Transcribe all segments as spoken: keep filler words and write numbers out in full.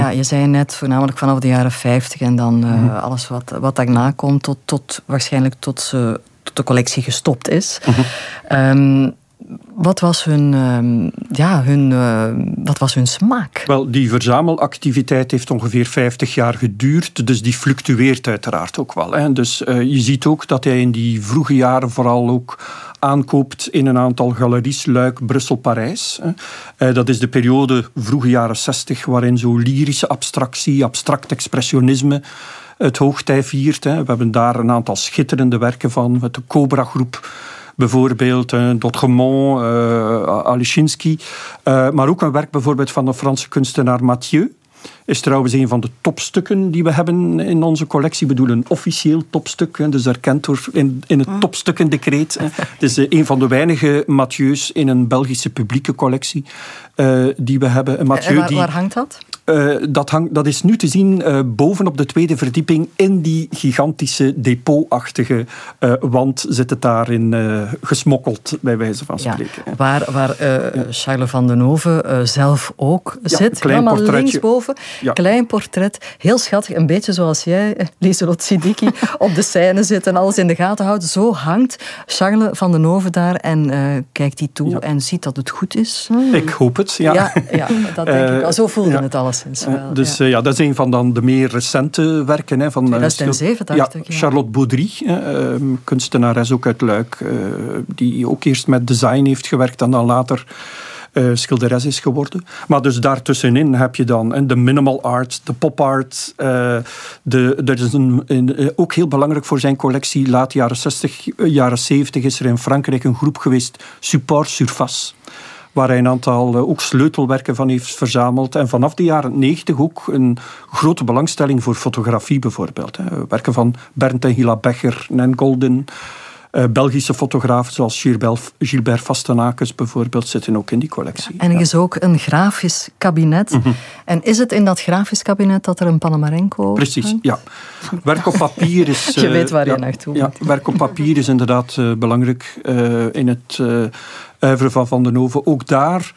ja, je zei net voornamelijk vanaf de jaren vijftig en dan uh, mm-hmm. alles wat, wat daarna komt, tot, tot, waarschijnlijk tot, ze, tot de collectie gestopt is. Mm-hmm. Um, Wat was hun, uh, ja, hun, uh, wat was hun smaak? Wel, die verzamelactiviteit heeft ongeveer vijftig jaar geduurd, dus die fluctueert uiteraard ook wel. Hè. Dus uh, je ziet ook dat hij in die vroege jaren vooral ook aankoopt in een aantal galeries, Luik, Brussel, Parijs. Uh, dat is de periode vroege jaren zestig, waarin zo lyrische abstractie, abstract expressionisme het hoogtij viert. Hè. We hebben daar een aantal schitterende werken van, met de Cobra-groep. Bijvoorbeeld uh, Dotremont, uh, Alechinsky. Uh, maar ook een werk bijvoorbeeld van de Franse kunstenaar Mathieu. Is trouwens een van de topstukken die we hebben in onze collectie. We bedoelen een officieel topstuk, hè, dus erkend door in, in het topstukkendecreet. Het is uh, een van de weinige Mathieu's in een Belgische publieke collectie uh, die we hebben. Mathieu, en waar, die, waar hangt dat? Uh, dat, hang, dat is nu te zien uh, boven op de tweede verdieping in die gigantische depotachtige uh, wand zit het daarin uh, gesmokkeld, bij wijze van spreken. Ja, waar waar uh, ja. Charles van den Hove uh, zelf ook ja, zit. Helemaal linksboven. Ja. Klein portret. Heel schattig. Een beetje zoals jij, Lieselot Siddiqui, op de scène zit en alles in de gaten houdt. Zo hangt Charles van den Hove daar en uh, kijkt hij toe ja. en ziet dat het goed is. Hmm. Ik hoop het, ja. Ja, ja dat denk uh, ik wel. Zo voelde ja. het alles. Uh, dus ja. Uh, ja, dat is een van dan de meer recente werken. Hè, van, tweeduizend zeven, dacht ja, ik. Ja. Charlotte Baudry, uh, kunstenares ook uit Luik, uh, die ook eerst met design heeft gewerkt en dan later uh, schilderes is geworden. Maar dus daartussenin heb je dan uh, de minimal art, de pop art. Uh, de, dat is een, een, uh, ook heel belangrijk voor zijn collectie. Laat jaren zestig, uh, jaren zeventig is er in Frankrijk een groep geweest, Support Surface, waar hij een aantal uh, ook sleutelwerken van heeft verzameld. En vanaf de jaren negentig ook een grote belangstelling voor fotografie bijvoorbeeld. Hè. Werken van Bernd en Hilla Becher, Nan Goldin. Uh, Belgische fotografen zoals Gilbert, Gilbert Vastenakes bijvoorbeeld zitten ook in die collectie. En er is ja. ook een grafisch kabinet. Mm-hmm. En is het in dat grafisch kabinet dat er een Panamarenko... Precies, hangt? Ja. Werk op papier is... je weet waar uh, je ja, naartoe ja, werk op papier is inderdaad uh, belangrijk uh, in het uh, uiveren van Van den Hove. Ook daar...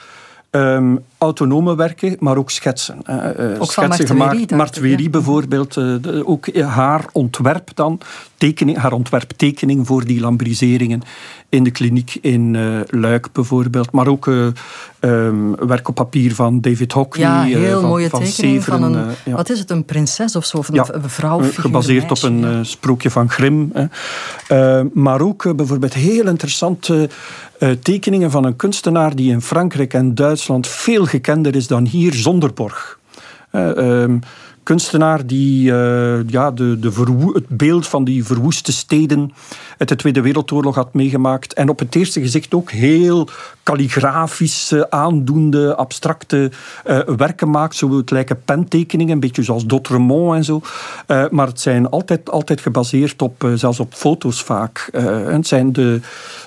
Um, autonome werken, maar ook schetsen. Uh, ook schetsen van gemaakt. Martuerie ja. bijvoorbeeld. Uh, de, ook haar ontwerp dan. Tekening, haar ontwerptekening voor die lambriseringen in de kliniek in uh, Luik bijvoorbeeld. Maar ook uh, um, werk op papier van David Hockney. Ja, heel uh, van, mooie van tekening Severen, van een... Uh, ja. Wat is het, een prinses of zo? Of een ja, vrouw? gebaseerd meisje, op een ja. uh, sprookje van Grimm. Uh. Uh, maar ook uh, bijvoorbeeld heel interessante uh, tekeningen van een kunstenaar die in Frankrijk en Duitsland veel gekender is dan hier, Zonderborg. Uh, um, kunstenaar die uh, ja, de, de verwoe- het beeld van die verwoeste steden uit de Tweede Wereldoorlog had meegemaakt. En op het eerste gezicht ook heel kalligrafische, aandoende, abstracte uh, werken maakt. Zo het lijken pentekeningen, een beetje zoals Dotremont en zo. Uh, maar het zijn altijd, altijd gebaseerd op, uh, zelfs op foto's vaak. Uh, het zijn de,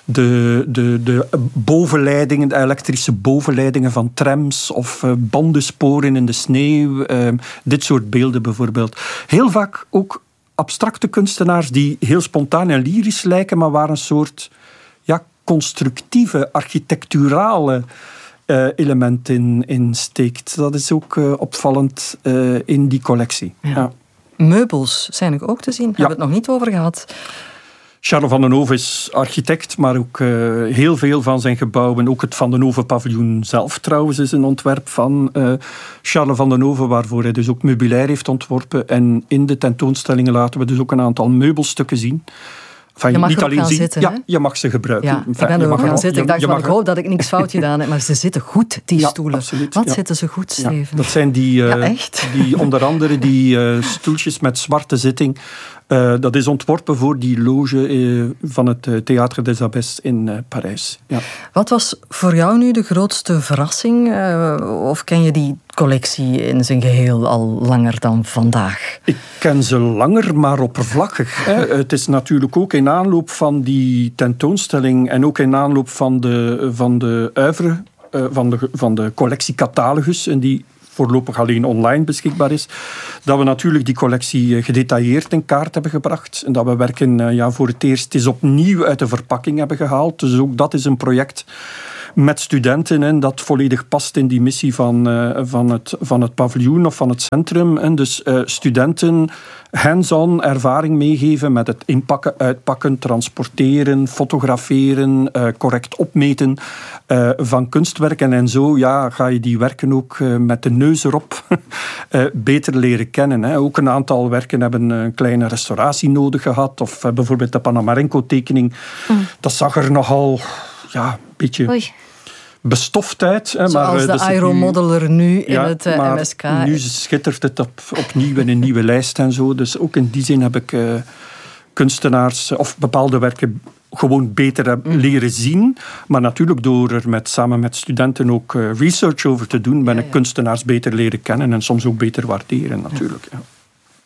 de, de, de bovenleidingen, de elektrische bovenleidingen van trams of uh, bandensporen in de sneeuw. Uh, dit soort beelden bijvoorbeeld. Heel vaak ook abstracte kunstenaars die heel spontaan en lyrisch lijken, maar waar een soort ja, constructieve, architecturale uh, element in, in steekt. Dat is ook uh, opvallend uh, in die collectie. Ja. Ja. Meubels zijn er ook te zien. Daar ja. hebben we het nog niet over gehad. Charles van den Hove is architect, maar ook uh, heel veel van zijn gebouwen, ook het Van den Hove paviljoen zelf trouwens, is een ontwerp van uh, Charles van den Hove, waarvoor hij dus ook meubilair heeft ontworpen. En in de tentoonstellingen laten we dus ook een aantal meubelstukken zien. Enfin, je mag niet er alleen gaan zien, zitten. Ja, hè? je mag ze gebruiken. Ja, enfin, ik ben er ook gaan zitten. Je, ik dacht je van, mag ik hoop dat ik niks fout gedaan heb, maar ze zitten goed, die ja, stoelen. Absoluut, Wat ja. zitten ze goed, Steven? Ja, dat zijn die, uh, ja, echt? die onder andere die uh, stoeltjes met zwarte zitting. Uh, dat is ontworpen voor die loge uh, van het uh, Théâtre des Abbesses in uh, Parijs. Ja. Wat was voor jou nu de grootste verrassing? Uh, of ken je die collectie in zijn geheel al langer dan vandaag? Ik ken ze langer, maar oppervlakkig. Hè. Het is natuurlijk ook in aanloop van die tentoonstelling en ook in aanloop van de, van de uivre, uh, van de, van de collectiecatalogus, en die voorlopig alleen online beschikbaar is, dat we natuurlijk die collectie gedetailleerd in kaart hebben gebracht. En dat we werken ja, voor het eerst eens opnieuw uit de verpakking hebben gehaald. Dus ook dat is een project met studenten. En dat volledig past in die missie van, uh, van, het, van het paviljoen of van het centrum. En dus uh, studenten hands-on ervaring meegeven met het inpakken, uitpakken, transporteren, fotograferen, uh, correct opmeten uh, van kunstwerken. En zo ja, ga je die werken ook uh, met de neus erop uh, beter leren kennen. Hè. Ook een aantal werken hebben een kleine restauratie nodig gehad. Of uh, bijvoorbeeld de Panamarenko-tekening. Mm. Dat zag er nogal ja, een beetje... Oei. bestoft uit. Hè, Zoals maar, de dus aeromodeler nu in ja, het uh, M S K. Nu schittert het op, opnieuw in een nieuwe lijst en zo. Dus ook in die zin heb ik uh, kunstenaars of bepaalde werken gewoon beter mm. leren zien. Maar natuurlijk door er met, samen met studenten ook uh, research over te doen, ben ja, ja. ik kunstenaars beter leren kennen en soms ook beter waarderen natuurlijk. Ja.